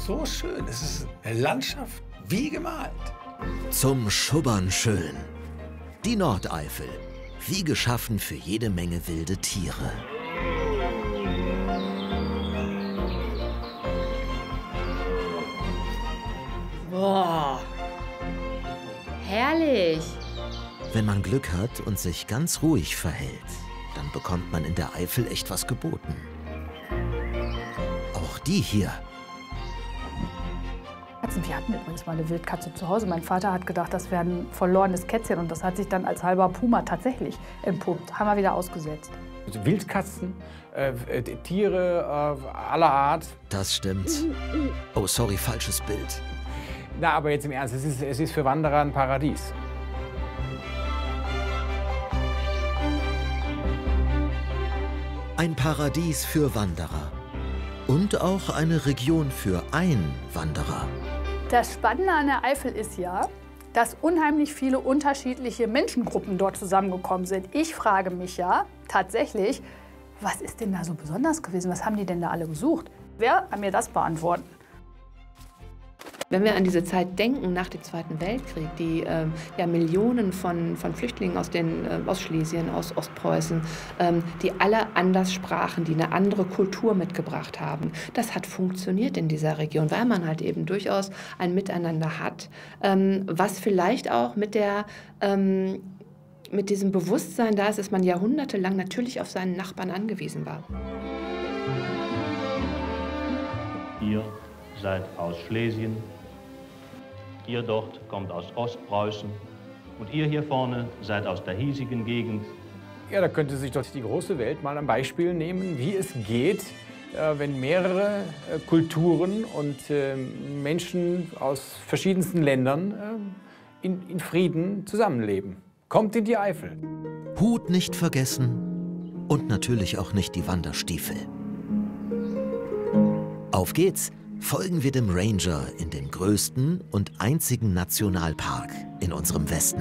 so schön. Es ist eine Landschaft wie gemalt. Zum Schubbern schön. Die Nordeifel, wie geschaffen für jede Menge wilde Tiere. Boah, herrlich. Wenn man Glück hat und sich ganz ruhig verhält, dann bekommt man in der Eifel echt was geboten. Auch die hier. Wir hatten übrigens mal eine Wildkatze zu Hause. Mein Vater hat gedacht, das wäre ein verlorenes Kätzchen. Und das hat sich dann als halber Puma tatsächlich entpuppt. Haben wir wieder ausgesetzt. Also Wildkatzen, Tiere aller Art. Das stimmt. Oh, sorry, falsches Bild. Na, aber jetzt im Ernst, es ist für Wanderer ein Paradies. Ein Paradies für Wanderer. Und auch eine Region für Einwanderer. Das Spannende an der Eifel ist ja, dass unheimlich viele unterschiedliche Menschengruppen dort zusammengekommen sind. Ich frage mich ja tatsächlich, was ist denn da so besonders gewesen? Was haben die denn da alle gesucht? Wer kann mir das beantworten? Wenn wir an diese Zeit denken, nach dem Zweiten Weltkrieg, die Millionen von Flüchtlingen aus Schlesien, aus Ostpreußen, die alle anders sprachen, die eine andere Kultur mitgebracht haben. Das hat funktioniert in dieser Region, weil man halt eben durchaus ein Miteinander hat, was vielleicht auch mit diesem Bewusstsein da ist, dass man jahrhundertelang natürlich auf seinen Nachbarn angewiesen war. Ihr seid aus Schlesien, ihr dort kommt aus Ostpreußen und ihr hier vorne seid aus der hiesigen Gegend. Ja, da könnte sich doch die große Welt mal ein Beispiel nehmen, wie es geht, wenn mehrere Kulturen und Menschen aus verschiedensten Ländern in Frieden zusammenleben. Kommt in die Eifel. Hut nicht vergessen und natürlich auch nicht die Wanderstiefel. Auf geht's! Folgen wir dem Ranger in den größten und einzigen Nationalpark in unserem Westen.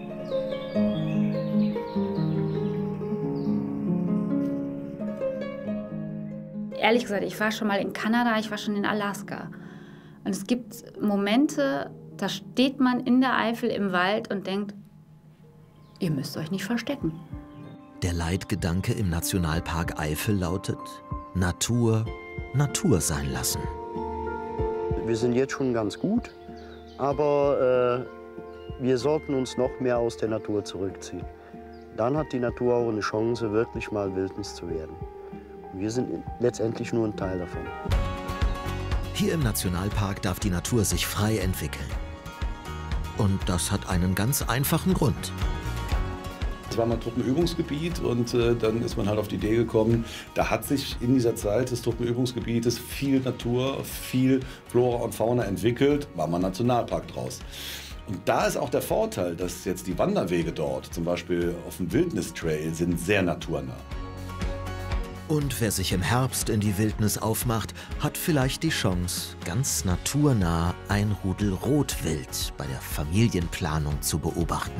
Ehrlich gesagt, ich war schon mal in Kanada, ich war schon in Alaska. Und es gibt Momente, da steht man in der Eifel im Wald und denkt, ihr müsst euch nicht verstecken. Der Leitgedanke im Nationalpark Eifel lautet: Natur, Natur sein lassen. Wir sind jetzt schon ganz gut, aber wir sollten uns noch mehr aus der Natur zurückziehen. Dann hat die Natur auch eine Chance, wirklich mal Wildnis zu werden. Wir sind letztendlich nur ein Teil davon. Hier im Nationalpark darf die Natur sich frei entwickeln. Und das hat einen ganz einfachen Grund. Es war mal ein Truppenübungsgebiet und dann ist man halt auf die Idee gekommen, da hat sich in dieser Zeit des Truppenübungsgebietes viel Natur, viel Flora und Fauna entwickelt, war mal ein Nationalpark draus. Und da ist auch der Vorteil, dass jetzt die Wanderwege dort, zum Beispiel auf dem Wildnistrail, sind sehr naturnah. Und wer sich im Herbst in die Wildnis aufmacht, hat vielleicht die Chance, ganz naturnah ein Rudel Rotwild bei der Familienplanung zu beobachten.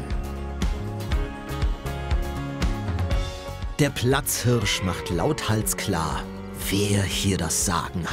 Der Platzhirsch macht lauthals klar, wer hier das Sagen